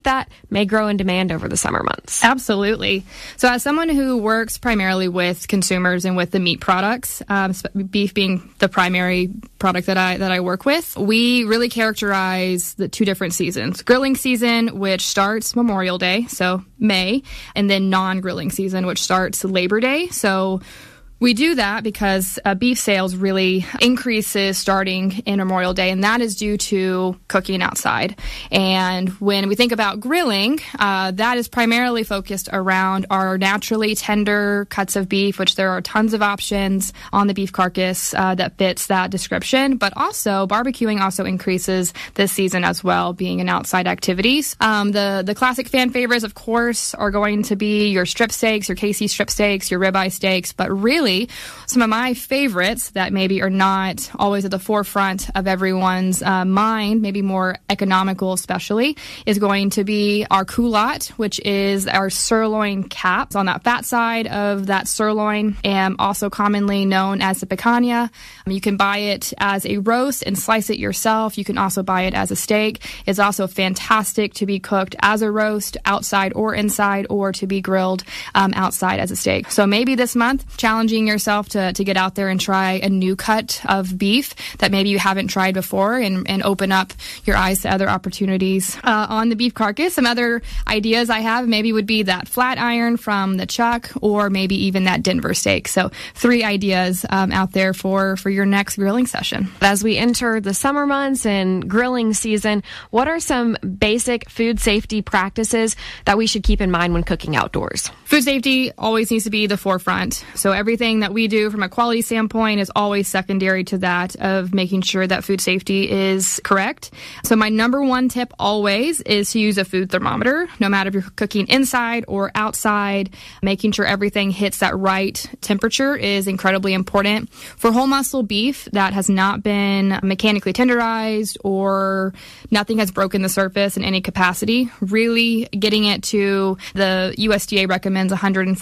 that may grow in demand over the summer months? Absolutely. So as someone who works primarily with consumers and with the meat products, beef being the primary product that I work with, we really characterize the two different seasons. Grilling season, which starts Memorial Day, so May, and then non-grilling season, which starts Labor Day. So we do that because beef sales really increases starting in Memorial Day, and that is due to cooking outside. And when we think about grilling, that is primarily focused around our naturally tender cuts of beef, which there are tons of options on the beef carcass that fits that description. But also, barbecuing also increases this season as well, being an outside activities. The classic fan favorites, of course, are going to be your strip steaks, your KC strip steaks, your ribeye steaks, but really some of my favorites that maybe are not always at the forefront of everyone's mind, maybe more economical especially, is going to be our culotte, which is our sirloin caps on that fat side of that sirloin, and also commonly known as the picanha. You can buy it as a roast and slice it yourself. You can also buy it as a steak. It's also fantastic to be cooked as a roast outside or inside, or to be grilled outside as a steak. So maybe this month, challenging yourself to get out there and try a new cut of beef that maybe you haven't tried before, and open up your eyes to other opportunities on the beef carcass. Some other ideas I have maybe would be that flat iron from the chuck, or maybe even that Denver steak. So 3 ideas out there for your next grilling session. As we enter the summer months and grilling season, what are some basic food safety practices that we should keep in mind when cooking outdoors? Food safety always needs to be the forefront. So everything that we do from a quality standpoint is always secondary to that of making sure that food safety is correct. So my number 1 tip always is to use a food thermometer, no matter if you're cooking inside or outside. Making sure everything hits that right temperature is incredibly important. For whole muscle beef that has not been mechanically tenderized or nothing has broken the surface in any capacity, really getting it to the USDA recommends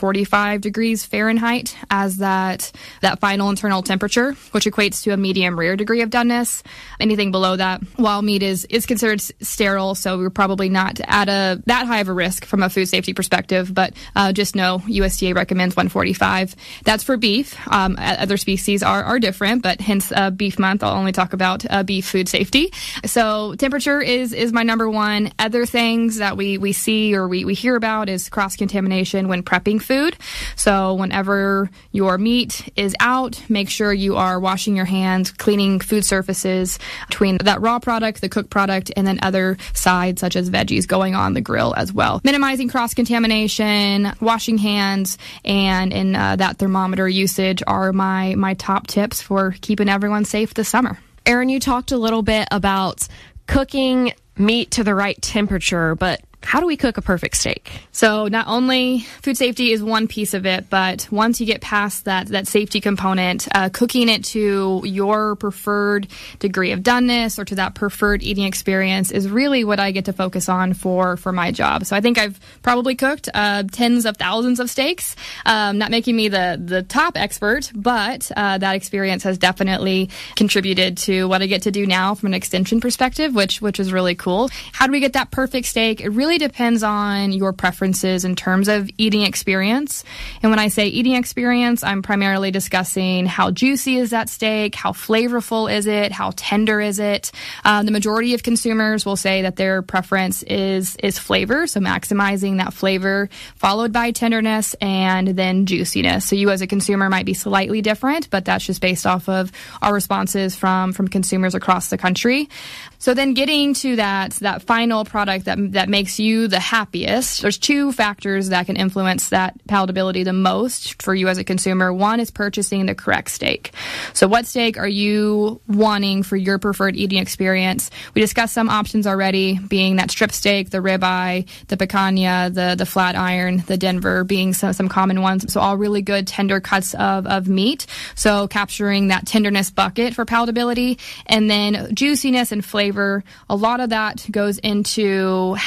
145 degrees Fahrenheit as that final internal temperature, which equates to a medium rare degree of doneness. Anything below that, wild meat is considered sterile, so we're probably not at that high of a risk from a food safety perspective, but just know USDA recommends 145. That's for beef. Other species are different, but hence beef month, I'll only talk about beef food safety. So temperature is my number 1. Other things that we see or we hear about is cross-contamination when prepping food. So whenever your meat is out, make sure you are washing your hands, cleaning food surfaces between that raw product, the cooked product, and then other sides such as veggies going on the grill as well. Minimizing cross-contamination, washing hands, and that thermometer usage are my top tips for keeping everyone safe this summer. Erin, you talked a little bit about cooking meat to the right temperature, but how do we cook a perfect steak? So not only food safety is one piece of it, but once you get past that safety component, cooking it to your preferred degree of doneness or to that preferred eating experience is really what I get to focus on for my job. So I think I've probably cooked tens of thousands of steaks, not making me the top expert, but that experience has definitely contributed to what I get to do now from an extension perspective, which is really cool. How do we get that perfect steak? It really depends on your preferences in terms of eating experience. And when I say eating experience, I'm primarily discussing how juicy is that steak, how flavorful is it, how tender is it. The majority of consumers will say that their preference is flavor, so maximizing that flavor, followed by tenderness and then juiciness. So you as a consumer might be slightly different, but that's just based off of our responses from consumers across the country. So then getting to that final product that makes you the happiest, there's 2 factors that can influence that palatability the most for you as a consumer. One is purchasing the correct steak. So what steak are you wanting for your preferred eating experience? We discussed some options already, being that strip steak, the ribeye, the picanha, the flat iron, the Denver being some common ones. So all really good tender cuts of meat. So capturing that tenderness bucket for palatability, and then juiciness and flavor. A lot of that goes into how you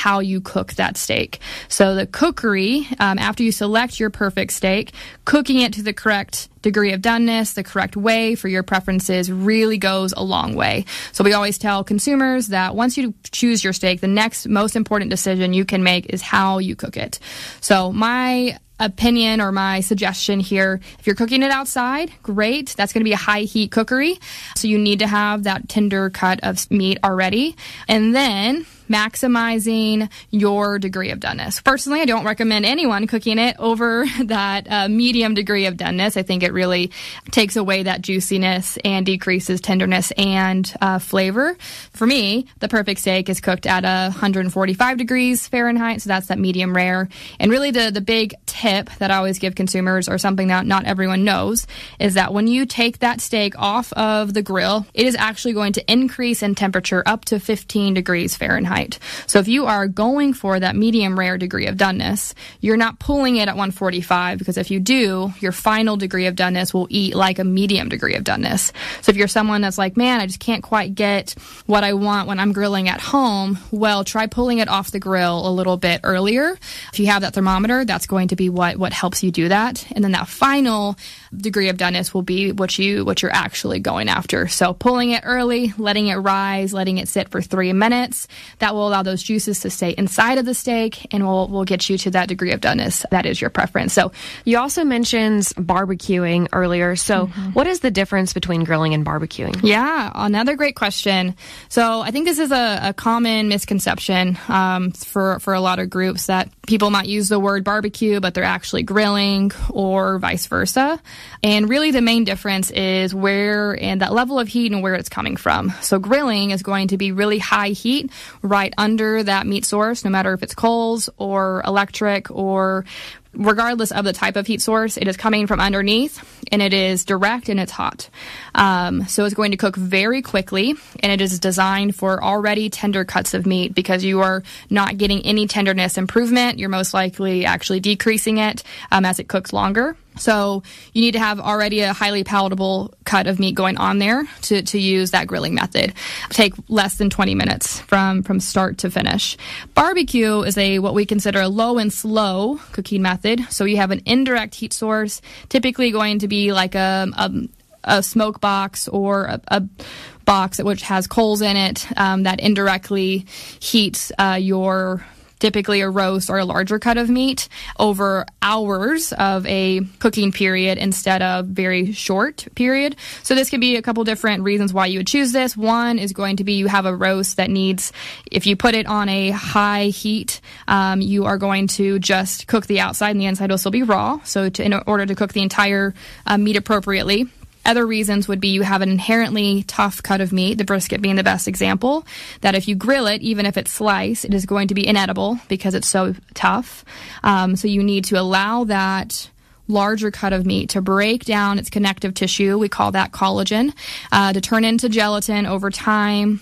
cook that steak. So the cookery, after you select your perfect steak, cooking it to the correct degree of doneness, the correct way for your preferences really goes a long way. So we always tell consumers that once you choose your steak, the next most important decision you can make is how you cook it. So my opinion or my suggestion here, if you're cooking it outside, great. That's going to be a high heat cookery. So you need to have that tender cut of meat already. And then maximizing your degree of doneness. Personally, I don't recommend anyone cooking it over that medium degree of doneness. I think it really takes away that juiciness and decreases tenderness and flavor. For me, the perfect steak is cooked at 145 degrees Fahrenheit, so that's that medium rare. And really the big tip that I always give consumers, or something that not everyone knows, is that when you take that steak off of the grill, it is actually going to increase in temperature up to 15 degrees Fahrenheit. So if you are going for that medium rare degree of doneness, you're not pulling it at 145, because if you do, your final degree of doneness will eat like a medium degree of doneness. So if you're someone that's like, man, I just can't quite get what I want when I'm grilling at home, well, try pulling it off the grill a little bit earlier. If you have that thermometer, that's going to be what helps you do that. And then that final degree of doneness will be what you're actually going after. So pulling it early, letting it rise, letting it sit for 3 minutes. That will allow those juices to stay inside of the steak and will get you to that degree of doneness that is your preference. So you also mentioned barbecuing earlier. So what is the difference between grilling and barbecuing? Yeah, another great question. So I think this is a common misconception for a lot of groups, that people might use the word barbecue, but they're actually grilling, or vice versa. And really the main difference is where and that level of heat and where it's coming from. So grilling is going to be really high heat right under that meat source, no matter if it's coals or electric, or regardless of the type of heat source, it is coming from underneath, and it is direct and it's hot. So it's going to cook very quickly, and it is designed for already tender cuts of meat, because you are not getting any tenderness improvement. You're most likely actually decreasing it as it cooks longer. So you need to have already a highly palatable cut of meat going on there to use that grilling method. Take less than 20 minutes from start to finish. Barbecue is what we consider a low and slow cooking method. So you have an indirect heat source, typically going to be like a smoke box or a box which has coals in it that indirectly heats your typically a roast or a larger cut of meat over hours of a cooking period instead of very short period. So this could be a couple different reasons why you would choose this. One is going to be you have a roast that needs, if you put it on a high heat, you are going to just cook the outside and the inside will still be raw. So in order to cook the entire meat appropriately. Other reasons would be you have an inherently tough cut of meat, the brisket being the best example, that if you grill it, even if it's sliced, it is going to be inedible because it's so tough. So you need to allow that larger cut of meat to break down its connective tissue, we call that collagen, to turn into gelatin over time,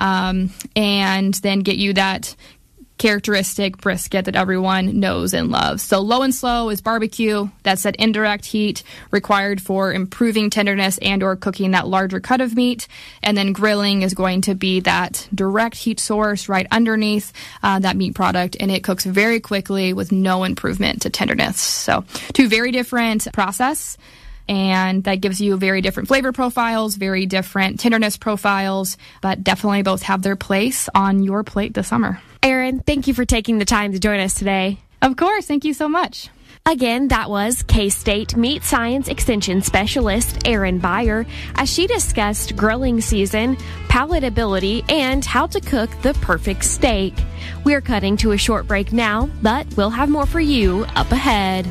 and then get you that characteristic brisket that everyone knows and loves. So low and slow is barbecue. That's that indirect heat required for improving tenderness and or cooking that larger cut of meat. And then grilling is going to be that direct heat source right underneath that meat product, and it cooks very quickly with no improvement to tenderness. So two very different process, and that gives you very different flavor profiles, very different tenderness profiles, but definitely both have their place on your plate this summer. Erin, thank you for taking the time to join us today. Of course. Thank you so much. Again, that was K-State Meat Science Extension Specialist Erin Beyer as she discussed grilling season, palatability, and how to cook the perfect steak. We're cutting to a short break now, but we'll have more for you up ahead.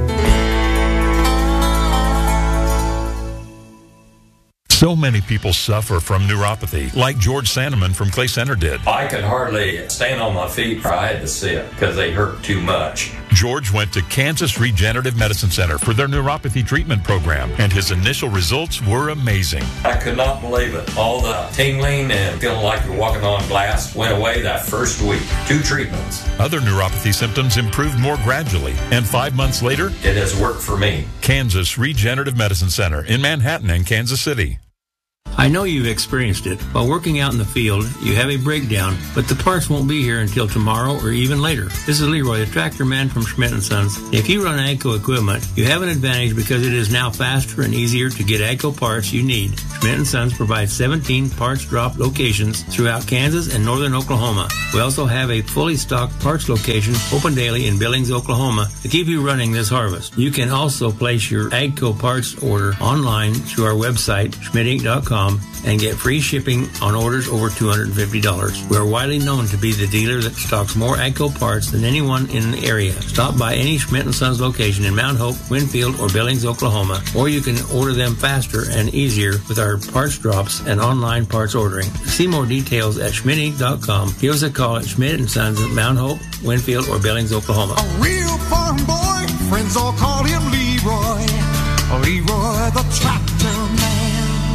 So many people suffer from neuropathy, like George Sandeman from Clay Center did. I could hardly stand on my feet, or I had to sit because they hurt too much. George went to Kansas Regenerative Medicine Center for their neuropathy treatment program, and his initial results were amazing. I could not believe it. All the tingling and feeling like you're walking on glass went away that first week. 2 treatments. Other neuropathy symptoms improved more gradually, and 5 months later, it has worked for me. Kansas Regenerative Medicine Center in Manhattan and Kansas City. I know you've experienced it. While working out in the field, you have a breakdown, but the parts won't be here until tomorrow or even later. This is Leroy, the tractor man from Schmidt & Sons. If you run AGCO equipment, you have an advantage because it is now faster and easier to get AGCO parts you need. Schmidt & Sons provides 17 parts drop locations throughout Kansas and northern Oklahoma. We also have a fully stocked parts location open daily in Billings, Oklahoma to keep you running this harvest. You can also place your AGCO parts order online through our website, schmidtinc.com, and get free shipping on orders over $250. We are widely known to be the dealer that stocks more AGCO parts than anyone in the area. Stop by any Schmidt & Sons location in Mount Hope, Winfield, or Billings, Oklahoma, or you can order them faster and easier with our parts drops and online parts ordering. See more details at schmidtinc.com. Give us a call at Schmidt & Sons at Mount Hope, Winfield, or Billings, Oklahoma. A real farm boy, friends all call him Leroy. Leroy the tractor man.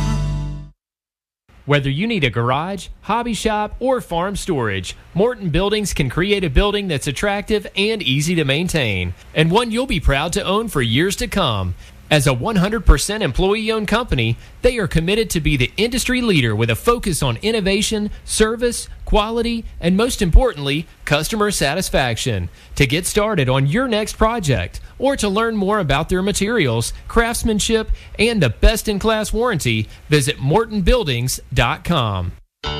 Whether you need a garage, hobby shop, or farm storage, Morton Buildings can create a building that's attractive and easy to maintain, and one you'll be proud to own for years to come. As a 100% employee-owned company, they are committed to be the industry leader with a focus on innovation, service, quality, and most importantly, customer satisfaction. To get started on your next project, or to learn more about their materials, craftsmanship, and the best-in-class warranty, visit MortonBuildings.com.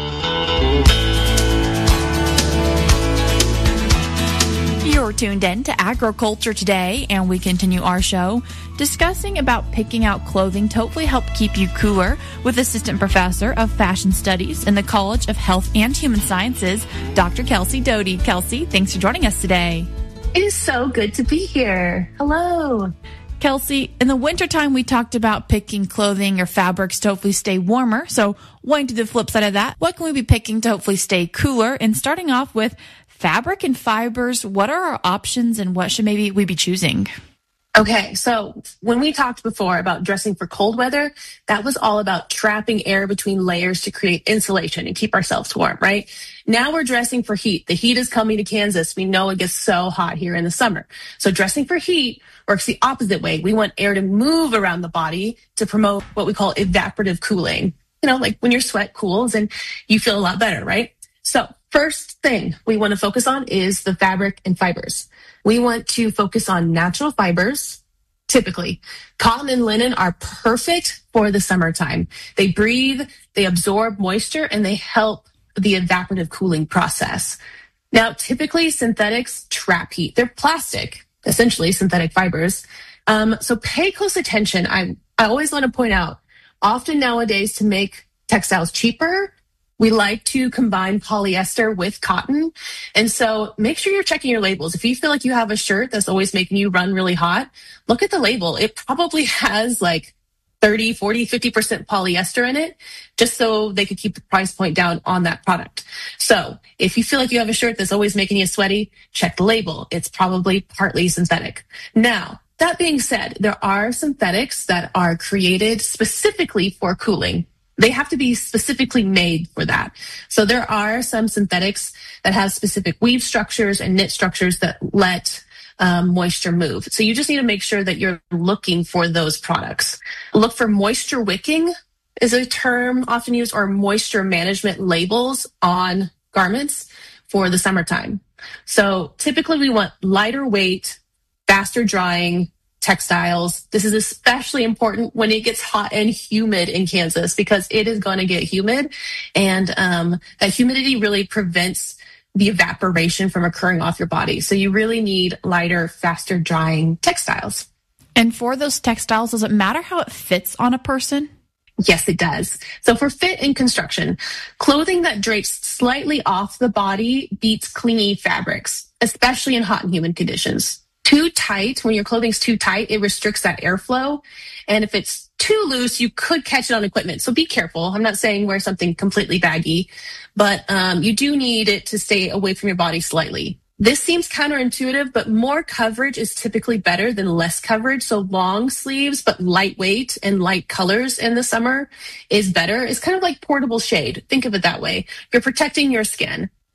You're tuned in to Agriculture Today, and we continue our show discussing about picking out clothing to hopefully help keep you cooler with Assistant Professor of Fashion Studies in the College of Health and Human Sciences, Dr. Kelsey Doty. Kelsey, thanks for joining us today. It is so good to be here. Hello. Kelsey, in the wintertime, we talked about picking clothing or fabrics to hopefully stay warmer. So going to the flip side of that, what can we be picking to hopefully stay cooler? And starting off with fabric and fibers, what are our options and what should maybe we be choosing? Okay, so when we talked before about dressing for cold weather, that was all about trapping air between layers to create insulation and keep ourselves warm, right? Now we're dressing for heat. The heat is coming to Kansas. We know it gets so hot here in the summer. So dressing for heat works the opposite way. We want air to move around the body to promote what we call evaporative cooling. You know, like when your sweat cools and you feel a lot better, right? So first thing we want to focus on is the fabric and fibers. We want to focus on natural fibers. Typically, cotton and linen are perfect for the summertime. They breathe, they absorb moisture, and they help the evaporative cooling process. Now, typically, synthetics trap heat. They're plastic, essentially synthetic fibers. So pay close attention. I always want to point out, often nowadays to make textiles cheaper, we like to combine polyester with cotton. And so make sure you're checking your labels. If you feel like you have a shirt that's always making you run really hot, look at the label. It probably has like 30, 40, 50% polyester in it, just so they could keep the price point down on that product. So if you feel like you have a shirt that's always making you sweaty, check the label. It's probably partly synthetic. Now, that being said, there are synthetics that are created specifically for cooling. They have to be specifically made for that. So there are some synthetics that have specific weave structures and knit structures that let moisture move. So you just need to make sure that you're looking for those products. Look for moisture wicking is a term often used, or moisture management labels on garments for the summertime. So typically we want lighter weight, faster drying textiles. This is especially important when it gets hot and humid in Kansas, because it is going to get humid, and that humidity really prevents the evaporation from occurring off your body. So you really need lighter, faster drying textiles. And for those textiles, does it matter how it fits on a person? Yes, it does. So for fit and construction, clothing that drapes slightly off the body beats clingy fabrics, especially in hot and humid conditions. Too tight, when your clothing's too tight, it restricts that airflow. And if it's too loose, you could catch it on equipment. So be careful. I'm not saying wear something completely baggy, but you do need it to stay away from your body slightly. This seems counterintuitive, but more coverage is typically better than less coverage. So long sleeves, but lightweight and light colors in the summer is better. It's kind of like portable shade. Think of it that way. You're protecting your skin.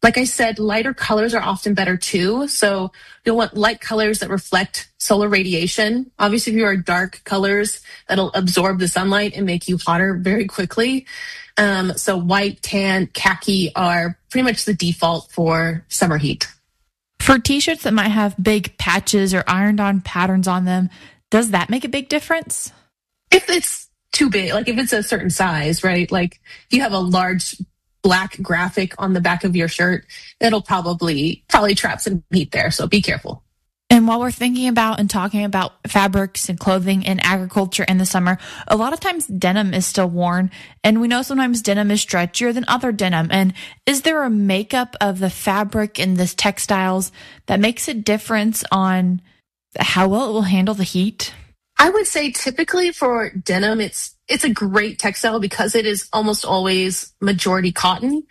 Like I said, lighter colors are often better too. So you'll want light colors that reflect solar radiation. Obviously, if you are dark colors, that'll absorb the sunlight and make you hotter very quickly. So white, tan, khaki are pretty much the default for summer heat. For t-shirts that might have big patches or ironed-on patterns on them, does that make a big difference? If it's too big, like if it's a certain size, right? Like if you have a large black graphic on the back of your shirt, it'll probably trap some heat there. So be careful. And while we're thinking about and talking about fabrics and clothing in agriculture in the summer, a lot of times denim is still worn. And we know sometimes denim is stretchier than other denim. And is there a makeup of the fabric in this textiles that makes a difference on how well it will handle the heat? I would say typically for denim, it's a great textile because it is almost always majority cotton.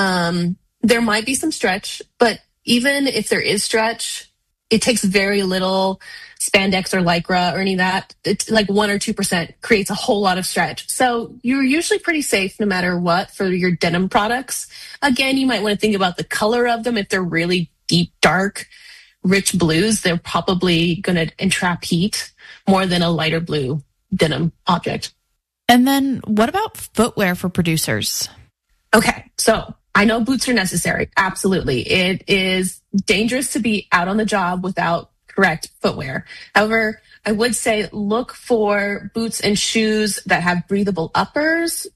There might be some stretch, but even if there is stretch, it takes very little spandex or lycra or any of that. It's like 1 or 2% creates a whole lot of stretch. So you're usually pretty safe no matter what for your denim products. Again, you might want to think about the color of them. If they're really deep, dark, rich blues, they're probably going to entrap heat more than a lighter blue denim object. And then what about footwear for producers? Okay, so I know boots are necessary. Absolutely. It is dangerous to be out on the job without correct footwear. However, I would say look for boots and shoes that have breathable uppers.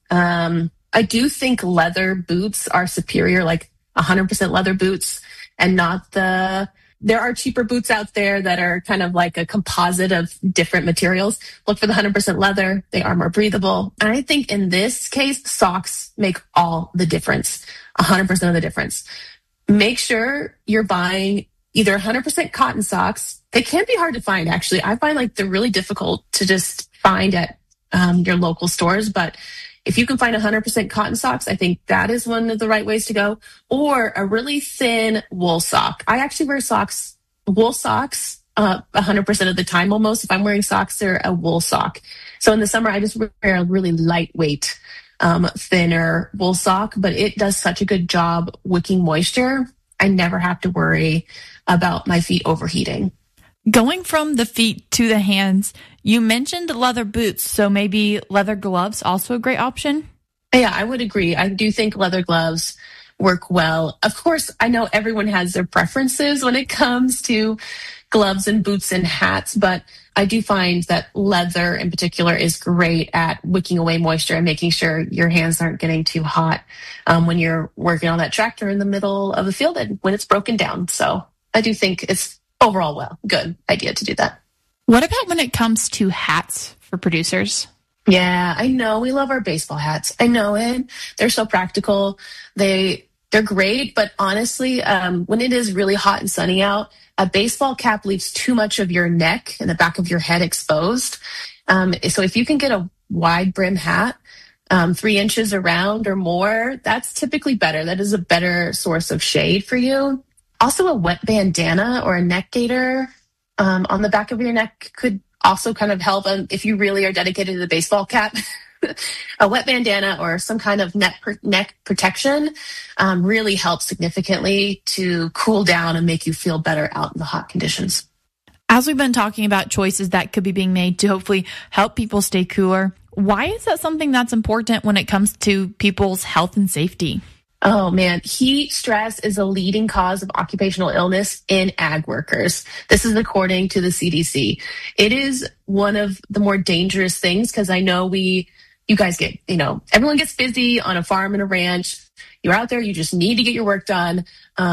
I do think leather boots are superior, like 100% leather boots, and not there are cheaper boots out there that are kind of like a composite of different materials. Look for the 100% leather. They are more breathable. And I think in this case, socks make all the difference, 100% of the difference. Make sure you're buying either 100% cotton socks. They can be hard to find, actually. I find like they're really difficult to just find at your local stores, but if you can find 100% cotton socks, I think that is one of the right ways to go. Or a really thin wool sock. I actually wear wool socks 100% of the time almost. If I'm wearing socks, they're a wool sock. So in the summer, I just wear a really lightweight, thinner wool sock, but it does such a good job wicking moisture. I never have to worry about my feet overheating. Going from the feet to the hands, you mentioned leather boots, so maybe leather gloves also a great option? Yeah, I would agree. I do think leather gloves work well. Of course, I know everyone has their preferences when it comes to gloves and boots and hats, but I do find that leather in particular is great at wicking away moisture and making sure your hands aren't getting too hot when you're working on that tractor in the middle of the field and when it's broken down. So I do think it's overall good idea to do that. What about when it comes to hats for producers? Yeah, I know. We love our baseball hats. I know it. They're so practical. They're great, but honestly, when it is really hot and sunny out, a baseball cap leaves too much of your neck and the back of your head exposed. So if you can get a wide brim hat, 3 inches around or more, that's typically better. That is a better source of shade for you. Also, a wet bandana or a neck gaiter on the back of your neck could also kind of help if you really are dedicated to the baseball cap. A wet bandana or some kind of neck protection really helps significantly to cool down and make you feel better out in the hot conditions. As we've been talking about choices that could be being made to hopefully help people stay cooler, why is that something that's important when it comes to people's health and safety? Oh man, heat stress is a leading cause of occupational illness in ag workers. This is according to the CDC. It is one of the more dangerous things because I know you guys get, everyone gets busy on a farm and a ranch. You're out there, you just need to get your work done.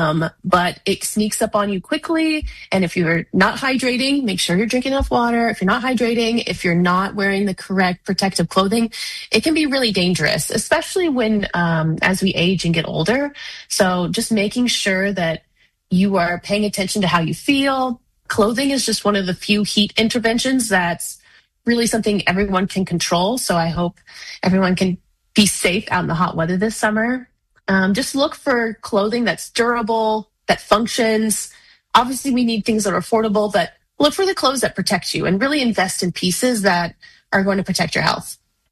But it sneaks up on you quickly. And if you're not hydrating, make sure you're drinking enough water. If you're not hydrating, if you're not wearing the correct protective clothing, it can be really dangerous, especially when, as we age and get older. So just making sure that you are paying attention to how you feel. Clothing is just one of the few heat interventions that's really something everyone can control. So I hope everyone can be safe out in the hot weather this summer. Just look for clothing that's durable, that functions. Obviously, we need things that are affordable, but look for the clothes that protect you and really invest in pieces that are going to protect your health.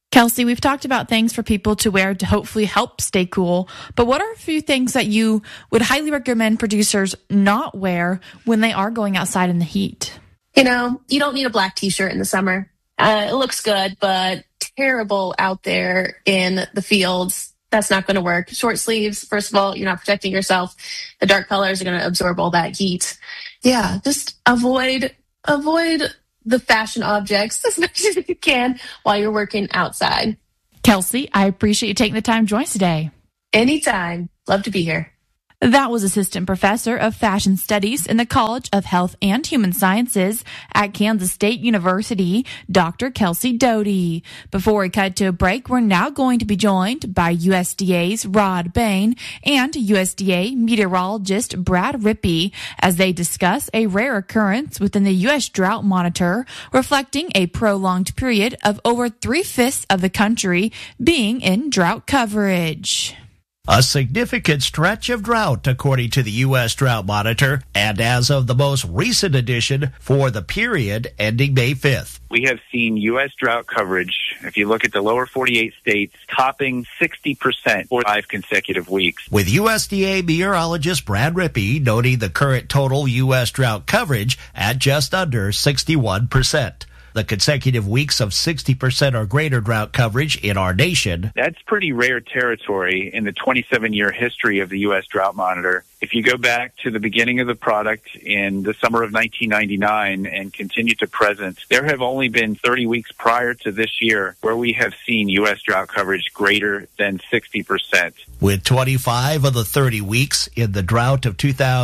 Kelsey, we've talked about things for people to wear to hopefully help stay cool, but what are a few things that you would highly recommend producers not wear when they are going outside in the heat? You don't need a black t-shirt in the summer. It looks good, but terrible out there in the fields. That's not going to work. Short sleeves, first of all, you're not protecting yourself. The dark colors are going to absorb all that heat. Yeah, just avoid the fashion objects as much as you can while you're working outside. Kelsey, I appreciate you taking the time to join us today. Anytime. Love to be here. That was Assistant Professor of Fashion Studies in the College of Health and Human Sciences at Kansas State University, Dr. Kelsey Doty. Before we cut to a break, we're now going to be joined by USDA's Rod Bain and USDA meteorologist Brad Rippey as they discuss a rare occurrence within the U.S. Drought Monitor, reflecting a prolonged period of over 3/5 of the country being in drought coverage. A significant stretch of drought, according to the U.S. Drought Monitor, and as of the most recent edition for the period ending May 5th. We have seen U.S. drought coverage, if you look at the lower 48 states, topping 60% for 5 consecutive weeks. With USDA meteorologist Brad Rippey noting the current total U.S. drought coverage at just under 61%. The consecutive weeks of 60% or greater drought coverage in our nation. That's pretty rare territory in the 27-year history of the U.S. Drought Monitor. If you go back to the beginning of the product in the summer of 1999 and continue to present, there have only been 30 weeks prior to this year where we have seen U.S. drought coverage greater than 60%. With 25 of the 30 weeks in the drought of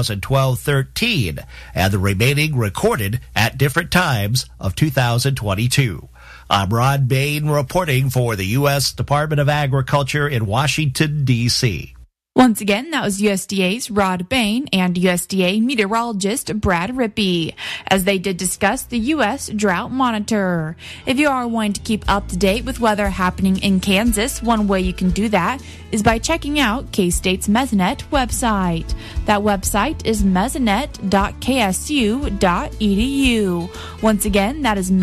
2012-13 and the remaining recorded at different times of 2022. I'm Rod Bain reporting for the U.S. Department of Agriculture in Washington, D.C. Once again, that was USDA's Rod Bain and USDA meteorologist Brad Rippey as they did discuss the U.S. Drought Monitor. If you are wanting to keep up to date with weather happening in Kansas, one way you can do that is by checking out K-State's Mesonet website. That website is mesonet.ksu.edu. Once again, that is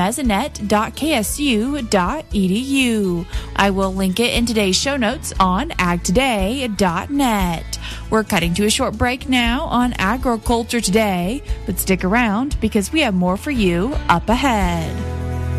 mesonet.ksu.edu. I will link it in today's show notes on agtoday.net. We're cutting to a short break now on Agriculture Today, but stick around because we have more for you up ahead.